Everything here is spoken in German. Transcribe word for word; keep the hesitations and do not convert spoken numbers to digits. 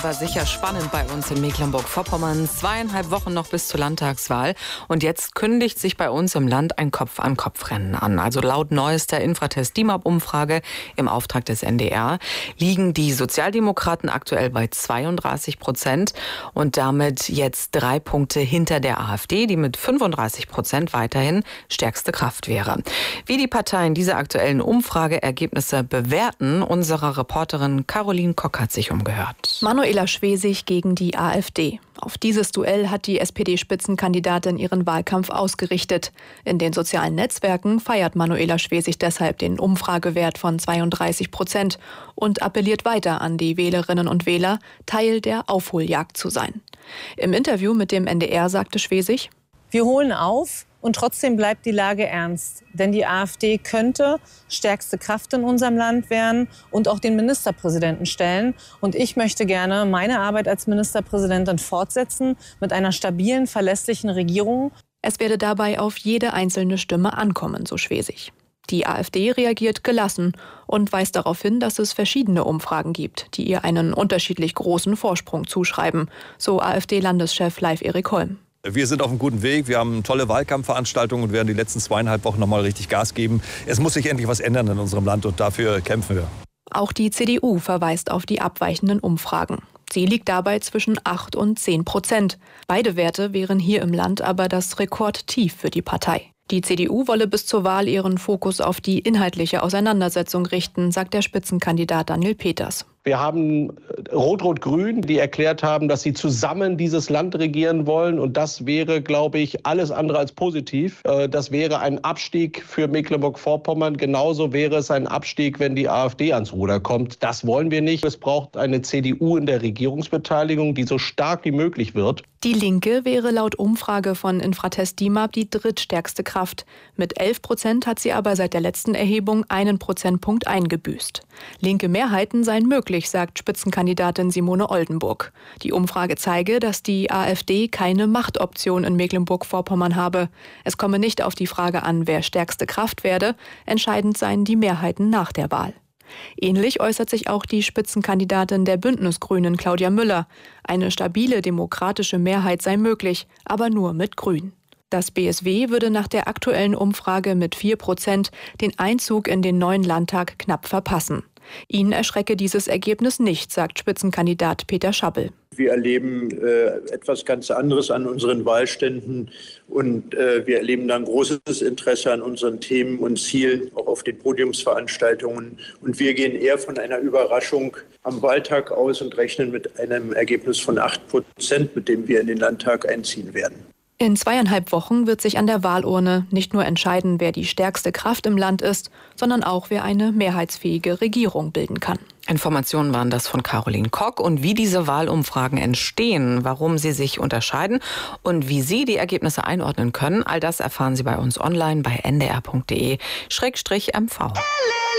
War sicher spannend bei uns in Mecklenburg-Vorpommern. Zweieinhalb Wochen noch bis zur Landtagswahl. Und jetzt kündigt sich bei uns im Land ein Kopf-an-Kopf-Rennen an. Also laut neuester Infratest-D I M A P-Umfrage im Auftrag des N D R liegen die Sozialdemokraten aktuell bei zweiunddreißig Prozent und damit jetzt drei Punkte hinter der AfD, die mit fünfunddreißig Prozent weiterhin stärkste Kraft wäre. Wie die Parteien diese aktuellen Umfrageergebnisse bewerten, unsere Reporterin Caroline Kock hat sich umgehört. Manuela Schwesig gegen die AfD. Auf dieses Duell hat die S P D-Spitzenkandidatin ihren Wahlkampf ausgerichtet. In den sozialen Netzwerken feiert Manuela Schwesig deshalb den Umfragewert von zweiunddreißig Prozent und appelliert weiter an die Wählerinnen und Wähler, Teil der Aufholjagd zu sein. Im Interview mit dem N D R sagte Schwesig: Wir holen auf. Und trotzdem bleibt die Lage ernst. Denn die AfD könnte stärkste Kraft in unserem Land werden und auch den Ministerpräsidenten stellen. Und ich möchte gerne meine Arbeit als Ministerpräsidentin fortsetzen mit einer stabilen, verlässlichen Regierung. Es werde dabei auf jede einzelne Stimme ankommen, so Schwesig. Die AfD reagiert gelassen und weist darauf hin, dass es verschiedene Umfragen gibt, die ihr einen unterschiedlich großen Vorsprung zuschreiben, so AfD-Landeschef Leif-Erik Holm. Wir sind auf einem guten Weg. Wir haben tolle Wahlkampfveranstaltungen und werden die letzten zweieinhalb Wochen noch mal richtig Gas geben. Es muss sich endlich was ändern in unserem Land und dafür kämpfen wir. Auch die C D U verweist auf die abweichenden Umfragen. Sie liegt dabei zwischen acht und zehn Prozent. Beide Werte wären hier im Land aber das Rekordtief für die Partei. Die C D U wolle bis zur Wahl ihren Fokus auf die inhaltliche Auseinandersetzung richten, sagt der Spitzenkandidat Daniel Peters. Wir haben Rot-Rot-Grün, die erklärt haben, dass sie zusammen dieses Land regieren wollen. Und das wäre, glaube ich, alles andere als positiv. Das wäre ein Abstieg für Mecklenburg-Vorpommern. Genauso wäre es ein Abstieg, wenn die AfD ans Ruder kommt. Das wollen wir nicht. Es braucht eine C D U in der Regierungsbeteiligung, die so stark wie möglich wird. Die Linke wäre laut Umfrage von Infratest-D I M A P die drittstärkste Kraft. Mit elf Prozent hat sie aber seit der letzten Erhebung einen Prozentpunkt eingebüßt. Linke Mehrheiten seien möglich, sagt Spitzenkandidatin Simone Oldenburg. Die Umfrage zeige, dass die AfD keine Machtoption in Mecklenburg-Vorpommern habe. Es komme nicht auf die Frage an, wer stärkste Kraft werde. Entscheidend seien die Mehrheiten nach der Wahl. Ähnlich äußert sich auch die Spitzenkandidatin der Bündnisgrünen, Claudia Müller. Eine stabile demokratische Mehrheit sei möglich, aber nur mit Grün. Das B S W würde nach der aktuellen Umfrage mit vier Prozent den Einzug in den neuen Landtag knapp verpassen. Ihn erschrecke dieses Ergebnis nicht, sagt Spitzenkandidat Peter Schabbel. Wir erleben äh, etwas ganz anderes an unseren Wahlständen und äh, wir erleben dann großes Interesse an unseren Themen und Zielen, auch auf den Podiumsveranstaltungen. Und wir gehen eher von einer Überraschung am Wahltag aus und rechnen mit einem Ergebnis von acht Prozent, mit dem wir in den Landtag einziehen werden. In zweieinhalb Wochen wird sich an der Wahlurne nicht nur entscheiden, wer die stärkste Kraft im Land ist, sondern auch, wer eine mehrheitsfähige Regierung bilden kann. Informationen waren das von Caroline Kock. Und wie diese Wahlumfragen entstehen, warum sie sich unterscheiden und wie Sie die Ergebnisse einordnen können, all das erfahren Sie bei uns online bei n d r punkt d e Schrägstrich m v.